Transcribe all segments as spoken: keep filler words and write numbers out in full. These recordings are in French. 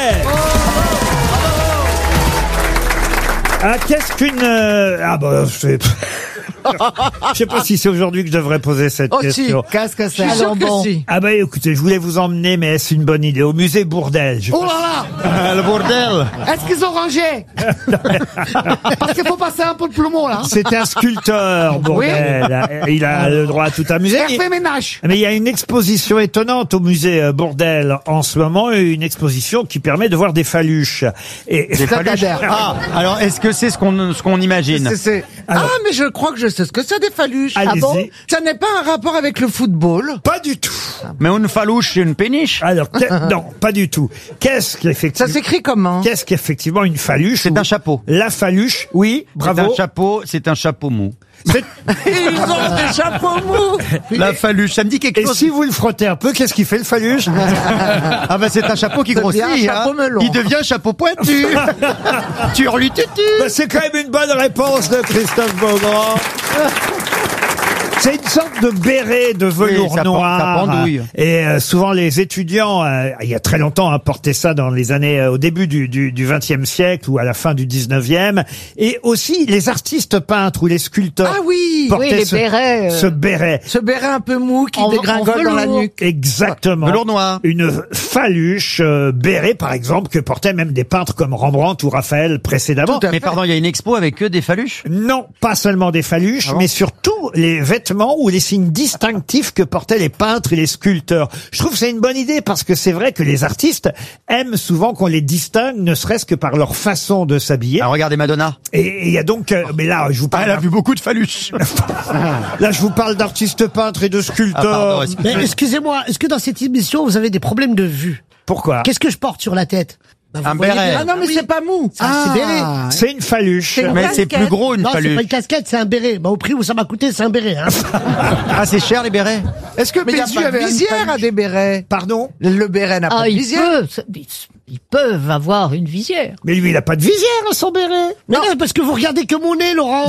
Ah, qu'est-ce qu'une... euh, Ah bah, je sais... Je sais pas si c'est aujourd'hui que je devrais poser cette Oh question. si, qu'est-ce que c'est? Je suis sûr que bon. si. Ah bah écoutez, je voulais vous emmener, mais est-ce une bonne idée, au musée Bourdelle. Je- Oh là Ah, le bordel. là Est-ce qu'ils ont rangé? Parce qu'il faut passer un peu de plomo là. C'est un sculpteur, Bourdelle. Il a le droit à tout un musée. Hervé Ménage. Mais il y a une exposition étonnante au musée euh, Bourdelle en ce moment, une exposition qui permet de voir des phaluches. Et Des Citadère. phaluches. Ah, alors est-ce que c'est ce qu'on ce qu'on imagine? C'est- c'est- Ah, mais je crois que je sais ce que c'est des phaluches. Allez-y. Ah bon? Ça n'est pas un rapport avec le football? pas du tout. Mais une falouche, c'est une péniche. Alors que- non, pas du tout. Qu'est-ce Ça qu'effectivement s'écrit comment? Qu'est-ce qu'effectivement une phaluche? C'est ou- un chapeau. La phaluche, oui, C'est un bravo. chapeau, c'est un chapeau mou. C'est- Ils ont des chapeaux mous. La faluche, ça me dit quelque Et chose. si vous le frottez un peu, qu'est-ce qui fait le phaluche? Ah bah c'est un chapeau qui Ça grossit. devient un hein. chapeau melon. Il devient un chapeau pointu. Turlututu. Bah, c'est quand même une bonne réponse de Christophe Beaugrand. C'est une sorte de béret de velours Oui, ça pen- noir. ça pendouille. Et euh, souvent les étudiants, euh, il y a très longtemps, hein, portaient ça dans les années euh, au début du, du, du vingtième siècle ou à la fin du dix-neuvième. Et aussi les artistes peintres ou les sculpteurs. Ah oui. portaient Oui, les ce, bérets, euh. ce béret. Ce béret un peu mou qui En- dégringole en dans la velours. nuque. Exactement. Velours noir. Une phaluche euh, béret, par exemple, que portaient même des peintres comme Rembrandt ou Raphaël précédemment. Tout à Mais fait. pardon, il y a une expo avec que des phaluches. Non, pas seulement des phaluches, Ah bon mais surtout les vêtements ou les signes distinctifs que portaient les peintres et les sculpteurs. Je trouve que c'est une bonne idée parce que c'est vrai que les artistes aiment souvent qu'on les distingue, ne serait-ce que par leur façon de s'habiller. Ah, regardez Madonna. Et il y a donc, euh, mais là, je vous Ah, parle, elle a vu beaucoup de phaluches. là, je vous parle d'artistes peintres et de Ah, sculpteurs. pardon, est-ce que- Mais excusez-moi, est-ce que dans cette émission, vous avez des problèmes de vue? Pourquoi? Qu'est-ce que je porte sur la tête? Bah, vous Un voyez béret. bien. Ah non, mais Oui. c'est pas mou. Ah, c'est béret. C'est une phaluche. C'est une Mais c'est casquette. plus gros une Non, c'est phaluche. pas une casquette, c'est un béret. Bah, au prix où ça m'a coûté, c'est un béret. Hein. Ah, c'est cher les bérets. Est-ce que Mais y a Bézu pas de avait une visière visière à des bérets? Pardon? Le béret n'a pas Ah, de ils visière. peuvent, ça- ils, ils peuvent avoir une visière. Mais lui, il a pas de visière, son béret. Mais non, parce que vous regardez que mon nez, Laurent.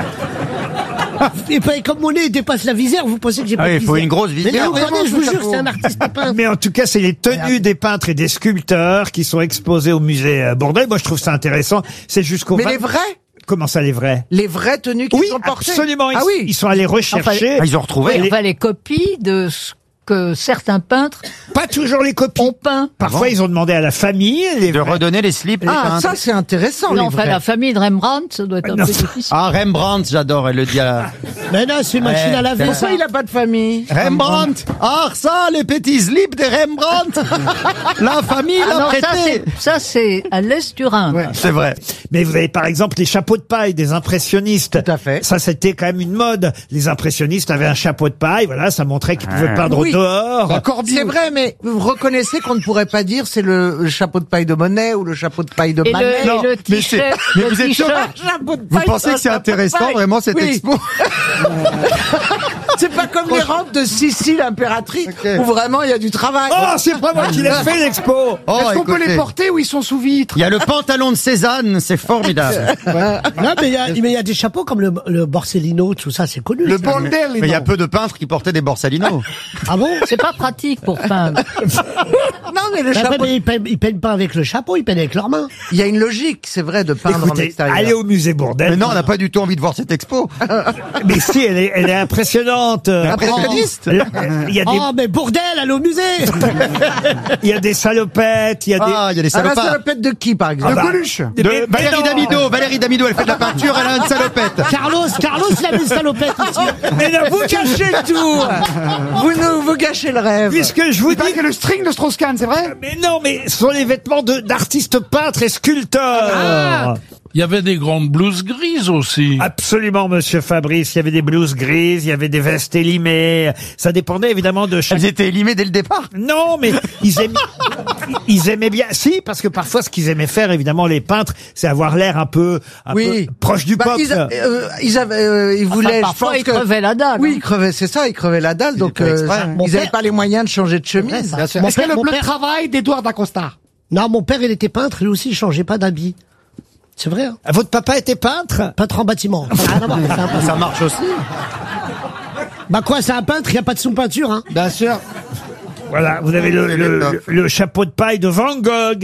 Et pas comme mon nez dépasse la visière, vous pensez que j'ai Ah pas oui, de il visière. faut une grosse Mais visière. non, regardez, je vous jure, chapeau. c'est un artiste peintre. Mais en tout cas, c'est les tenues des peintres et des sculpteurs qui sont exposés au musée euh, Bourdelle. Moi, je trouve ça intéressant. C'est jusqu'au Mais vingt- les vrais? Comment ça, les vrais? Les vraies tenues qu'ils Oui, ont portées? absolument. Ils, Ah oui. ils sont allés rechercher. Ah, ils ont retrouvé. les- Enfin, les copies de ce que certains peintres Pas toujours les copies. ont peint. Parfois, ils ont demandé à la famille. Les De vrais. redonner les slips. des Ah, peintres. ça c'est intéressant. Non, les enfin, vrais. la famille de Rembrandt, ça doit être un Non. peu difficile. Ah, Rembrandt, j'adore, elle le dit à la... Mais non, c'est une machine Ouais, à laver, Pourquoi ça. il a pas de famille? Rembrandt. Ah, ça, les petits slips de Rembrandt. La famille Ah l'a non, ça prêté. c'est, ça c'est à l'est du Rhin. Ouais. C'est vrai. Mais vous avez par exemple les chapeaux de paille des impressionnistes. Tout à fait. Ça, c'était quand même une mode. Les impressionnistes avaient un chapeau de paille. Voilà, ça montrait qu'ils pouvaient peindre Oui. dehors. C'est vrai, mais vous reconnaissez qu'on ne pourrait pas dire c'est le, le chapeau de paille de Monet ou le chapeau de paille de Et le, Manet. et Non, le mais c'est- t-shirt, mais le vous êtes sûr t-shirt. Chapeau de Vous paille, pensez un que c'est chapeau de intéressant, paille. vraiment, cette Oui. expo? C'est pas comme les robes de Sicile impératrice où vraiment il y a du travail. Oh, c'est pas moi qui l'ai fait l'expo. Oh, Est-ce qu'on peut écoutez, les porter ou ils sont sous vitre? il y a le pantalon de Cézanne, c'est formidable. Non, mais il y a, mais il y a des chapeaux comme le, le Borsellino, tout ça, c'est connu. Le ça. bordel, Mais il y a peu de peintres qui portaient des Borsalino. Ah bon? C'est pas pratique pour peindre. Non, mais le Mais après, chapeau. mais ils, peignent, ils peignent pas avec le chapeau, ils peignent avec leurs mains. Il y a une logique, c'est vrai, de peindre en Écoutez, extérieur. allez au musée Bourdelle. Mais non, on n'a pas du tout envie de voir cette expo. Mais si, elle est, elle est impressionnante. Impressionniste. Il y a des, Oh, mais bordel, allez au musée! il y a des salopettes, il y a des. Ah, il y a des Ah, la salopes. salopette de qui, par exemple? Ah bah, Coluche. Mais- De mais Valérie non. Damido, Valérie Damido, elle fait de la peinture, elle a une salopette. Carlos, Carlos, il avait une salopette aussi. Mais non, Vous gâchez tout. Vous nous, vous gâchez le rêve. puisque je vous dis. le string de Strauss-Kahn, c'est vrai? Mais non, mais ce sont les vêtements de- d'artistes peintres et sculpteurs. Il y avait des grandes blouses grises aussi. Absolument, monsieur Fabrice. Il y avait des blouses grises, il y avait des vestes élimées. Ça dépendait évidemment de chaque. Elles étaient élimées dès le départ. Non, mais ils aimaient, ils aimaient bien. Si, parce que parfois, ce qu'ils aimaient faire, évidemment, les peintres, c'est avoir l'air un peu, un Oui. peu proche du Bah, pop. ils, a- euh, ils avaient, euh, ils voulaient, je parfois, pense ils que- crevaient la dalle, Oui, hein. ils crevaient, c'est ça, ils crevaient la dalle, donc pas exprès, euh, hein. Mon ils n'avaient père- pas les moyens de changer de chemise. ça. Bien sûr. Mon Est-ce que père- le mon bleu de père- travail d'Edouard d'Acosta? Non, mon père, il était peintre, lui aussi, il changeait pas d'habit. C'est vrai, hein? Votre papa était peintre? Peintre en bâtiment. Ça n'a rien à voir, c'est un peintre. Ça marche aussi. Bah quoi, c'est un peintre, il n'y a pas de sous-peinture, hein? Bien sûr. Voilà, vous avez le, le, le chapeau de paille de Van Gogh.